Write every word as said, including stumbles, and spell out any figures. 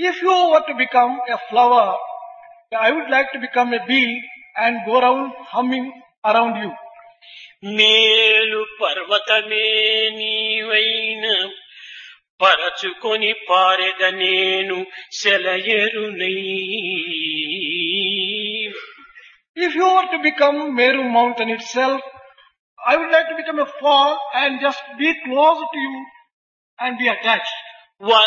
If you were to become a flower, I would like to become a bee and go around humming around you. మేలు పర్వతమే నీవైన పరచుకొని పారెద నేను సెలయేరునై. If you were to become Meru mountain itself, I would like to become a fall and just be close to you and be attached.